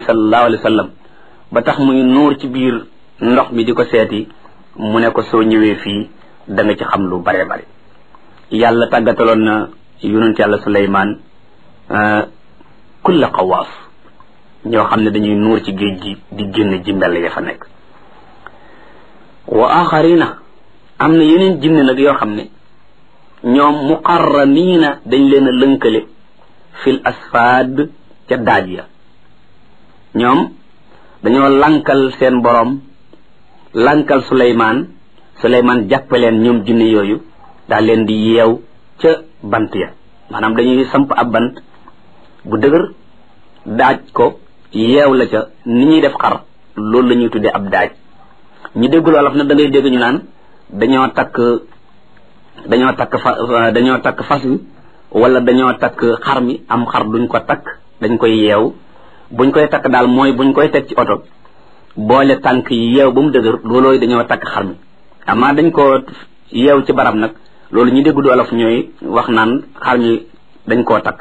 sallallahu alayhi wa sallam ba tax muy nuur ci biir ndox mi di ko seeti mu ne ko soo ñëwee fii da nga ci xam lu bare bare yàlla tàggataloon na yonent yàlla Suleymaan kulla xawaas ñoo xam ne dañuy nuur ci géej gi di génn ji mbell ya fa nekk wa axarina am na yeneen jinne nag yoo xam ne ñoom muqarraniina dañ leen a lënkale fil asfaad ca daaj ya ñoom dañoo lankal seen borom lankal Suleymaan jàppaleen ñoom jinne yooyu daal leen di yeew ca bant ya maanaam dañuy samp ab bant bu dëgër daaj ko yeew la ca ni ñuy def xar loolu la ñuy tuddee ab daaj ñu déggul wolof nag da ngay dégg ñu naan dañoo takk fas wi wala dañoo takk xar mi am xar duñ ko takk dañ koy yeew buñ koy takk daal mooy buñ koy teg ci oto boole tànk yi yeew ba mu dëgër loolooy dañoo takk xar mi amaa dañ ko yeew ci barab nag loolu ñu déggul wolof ñooy wax naan xar mi dañ koo takk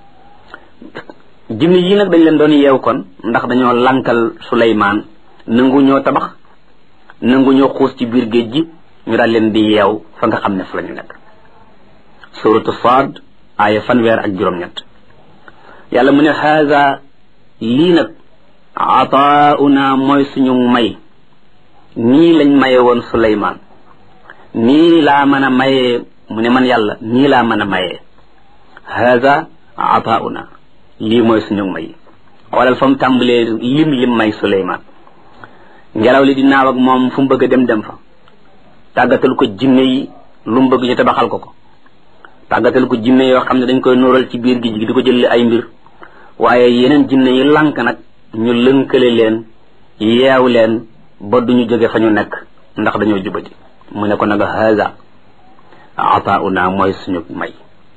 jinne yi nag dañ leen doon yeew kon ndax dañoo lankal Suleymaan nangu ñoo tabax nangu ñoo xuus ci biir géej gi ñu daal leen di yeew fa nga xam ne fa la ñu nekk suratu Saad aaya fanweer ak 7 yàlla mu ne haza lii nag ataauna mooy suñu may nii lañ maye woon Suleymaan nii laa mën a mayee mu ne man yàlla nii laa mën a mayee haza ataauna lii mooy suñu may xoolal fa mu tàmbalee lim may Suleymaan ngelaw li di naaw ak moom fu mu bëgg a dem fa tàggatal ko jinne yi lu mu bëgg ñu tabaxal ko tàggatal ko jinne yoo xam ne dañ koy nóoral ci biir gi di ko jël ay mbir waaye yeneen jinne yi lànk nag ñu lënkale leen yeew leen ba duñu jóge fa ñu nekk ndax dañoo jubati mu ne ko nag haza ataauna mooy suñu may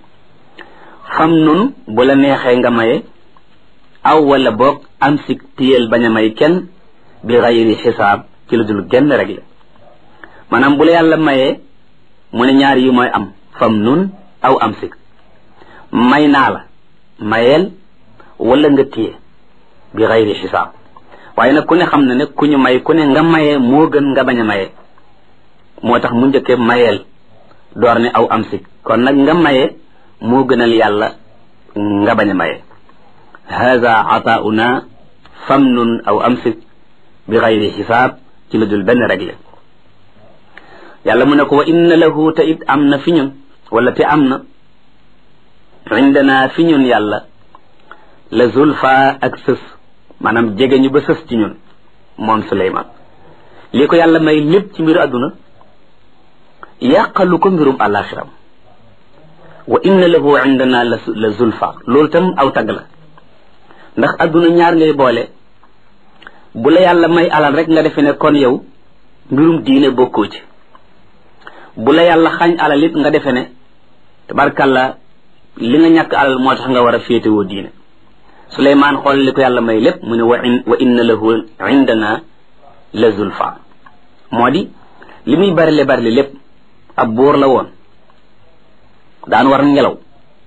fam nun bu la neexee nga maye aw wala boog am si téyel bañ a may kenn bi xayri xisaab ci lu dul genn rek la maanaam bu la yàlla mayee mu ne ñaar yi mooy am fam nun aw am sik may naa la mayeel wala nga téye bi xayri xisaab waaye nag ku ne xam na ne ku ñu may ku ne nga mayee moo gën nga bañ a mayee moo tax mu njëkkee mayeel door ne aw am sik kon nag nga mayee moo gënal yàlla nga bañ a mayee haza ataauna fam nun aw am sik bi xayri xisaab ci lu dul benn réglé yàlla mu ne ko wa inna lahu te it am na fi ñun wala te am na indana fi ñun yàlla la zulfa ak sës maanaam jege ñu ba sës ci ñun moom Suleymaan lii ko yàlla may lépp ci mbiru àdduna yàqalu ko mbirum àllaaxiram wa inna lahu indana la zulfa loolu tam aw tagg la ndax àdduna ñaar ngay boole bu la yàlla may alal rek nga defe ne kon yow mbirum diine bokkoo ci bu la yàlla xañ alal it nga defe ne tabarkalla li nga ñàkk alal moo tax nga war a féetewoo diine Suleymaan xool li ko yàlla may lépp mu ne wa inna lahu indana la zulfa moo di li muy barile lépp ab buur la woon daan war ngelaw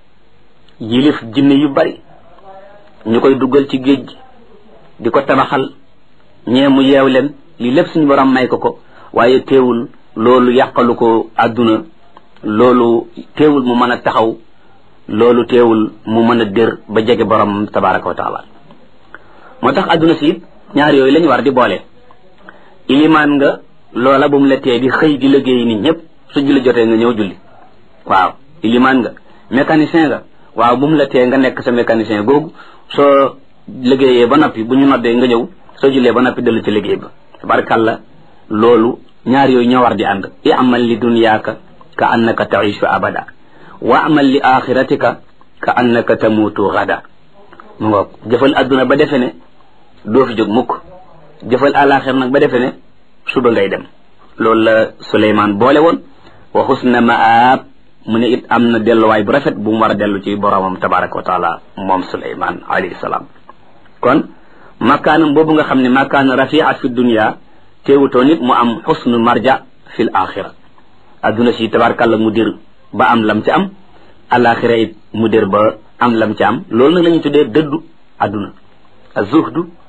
yilif jinne yu bari ñu koy duggal ci géej gi di ko tabaxal ñee mu yeew leen lii lépp suñu borom may ko waaye teewul loolu yàqalu ko àdduna loolu teewul mu mën a taxaw loolu teewul mu mën a dër ba jege borom tabaraka wa taala moo tax àdduna si it ñaar yooyu lañu war di boole ilimaan nga loola bu mu la tee di xëy di liggéey nit ñëpp su julli jotee nga ñëw julli waaw ilimaan nga mécanicien nga waaw bu mu la tee nga nekk sa mécanicien googu soo liggéeyee ba noppi bu ñu noddee nga ñëw soo jullee ba noppi dellu ci liggéey ba tabarakalla loolu ñaar yooyu ñoo war di ànd i'mal li dunyaaka ka annaka taishu abada wa amal li axiratika ka annaka tamutu gada mu ngoog jëfal adduna ba defe ne doo fi jóg mukk jëfal alaxir nag ba defe ne suba ngay dem loolu la Suleymaan boole woon wa xusna maab mu ne it am na delluwaay bu rafet bu mu war a dellu ci boromam tabaraka wa taala moom Suleymaan alayhi salaam kon makaanam boobu nga xam ne makaan rafiat fi dunia teewutoo nit mu am xusnu marja fil axira adduna si tabarakàlla mu dir ba am lam ci am alaxira it mu dir ba am lam ci am loolu nag la ñu tuddee dëddu adduna az zuhdu